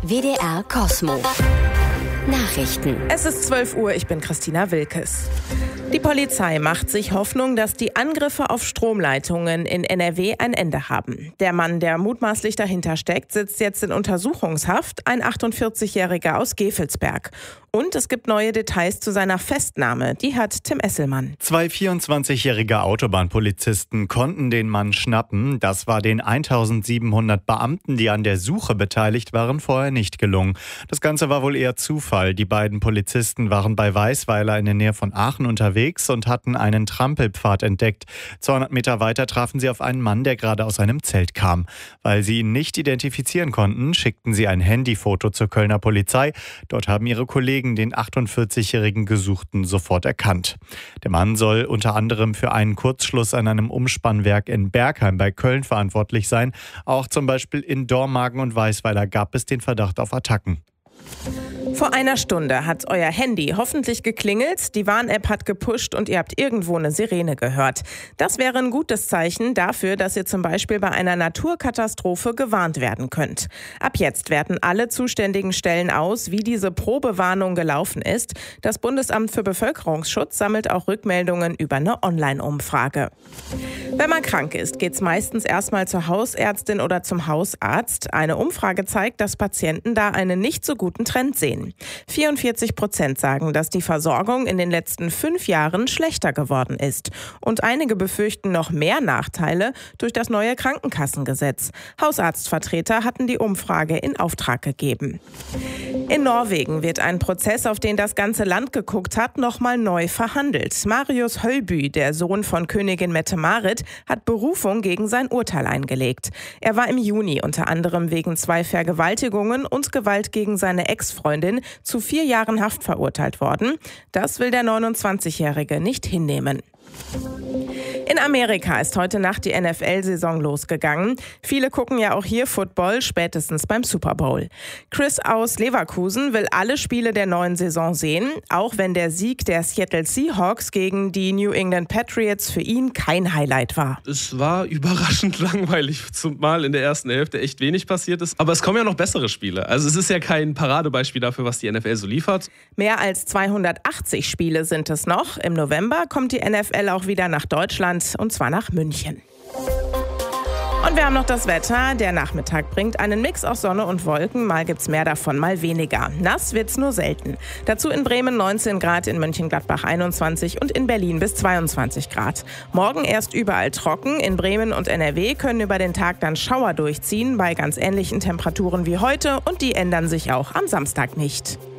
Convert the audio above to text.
WDR Kosmo. Nachrichten. Es ist 12 Uhr, ich bin Christina Wilkes. Die Polizei macht sich Hoffnung, dass die Angriffe auf Stromleitungen in NRW ein Ende haben. Der Mann, der mutmaßlich dahinter steckt, sitzt jetzt in Untersuchungshaft, ein 48-Jähriger aus Gevelsberg. Und es gibt neue Details zu seiner Festnahme. Die hat Tim Esselmann. 2 24-jährige Autobahnpolizisten konnten den Mann schnappen. Das war den 1700 Beamten, die an der Suche beteiligt waren, vorher nicht gelungen. Das Ganze war wohl eher Zufall. Die beiden Polizisten waren bei Weißweiler in der Nähe von Aachen unterwegs und hatten einen Trampelpfad entdeckt. 200 Meter weiter trafen sie auf einen Mann, der gerade aus einem Zelt kam. Weil sie ihn nicht identifizieren konnten, schickten sie ein Handyfoto zur Kölner Polizei. Dort haben ihre Kollegen den 48-jährigen Gesuchten sofort erkannt. Der Mann soll unter anderem für einen Kurzschluss an einem Umspannwerk in Bergheim bei Köln verantwortlich sein. Auch zum Beispiel in Dormagen und Weißweiler gab es den Verdacht auf Attacken. Vor einer Stunde hat euer Handy hoffentlich geklingelt, die Warn-App hat gepusht und ihr habt irgendwo eine Sirene gehört. Das wäre ein gutes Zeichen dafür, dass ihr zum Beispiel bei einer Naturkatastrophe gewarnt werden könnt. Ab jetzt werten alle zuständigen Stellen aus, wie diese Probewarnung gelaufen ist. Das Bundesamt für Bevölkerungsschutz sammelt auch Rückmeldungen über eine Online-Umfrage. Wenn man krank ist, geht's meistens erstmal zur Hausärztin oder zum Hausarzt. Eine Umfrage zeigt, dass Patienten da einen nicht so guten Trend sehen. 44% sagen, dass die Versorgung in den letzten 5 Jahren schlechter geworden ist. Und einige befürchten noch mehr Nachteile durch das neue Krankenkassengesetz. Hausarztvertreter hatten die Umfrage in Auftrag gegeben. In Norwegen wird ein Prozess, auf den das ganze Land geguckt hat, nochmal neu verhandelt. Marius Hölby, der Sohn von Königin Mette-Marit, hat Berufung gegen sein Urteil eingelegt. Er war im Juni unter anderem wegen 2 Vergewaltigungen und Gewalt gegen seine Ex-Freundin zu 4 Jahren Haft verurteilt worden. Das will der 29-Jährige nicht hinnehmen. In Amerika ist heute Nacht die NFL-Saison losgegangen. Viele gucken ja auch hier Football, spätestens beim Super Bowl. Chris aus Leverkusen will alle Spiele der neuen Saison sehen, auch wenn der Sieg der Seattle Seahawks gegen die New England Patriots für ihn kein Highlight war. Es war überraschend langweilig, zumal in der ersten Hälfte echt wenig passiert ist. Aber es kommen ja noch bessere Spiele. Also es ist ja kein Paradebeispiel dafür, was die NFL so liefert. Mehr als 280 Spiele sind es noch. Im November kommt die NFL auch wieder nach Deutschland, und zwar nach München. Und wir haben noch das Wetter. Der Nachmittag bringt einen Mix aus Sonne und Wolken. Mal gibt's mehr davon, mal weniger. Nass wird's nur selten. Dazu in Bremen 19 Grad, in Mönchengladbach 21 und in Berlin bis 22 Grad. Morgen erst überall trocken. In Bremen und NRW können über den Tag dann Schauer durchziehen, bei ganz ähnlichen Temperaturen wie heute. Und die ändern sich auch am Samstag nicht.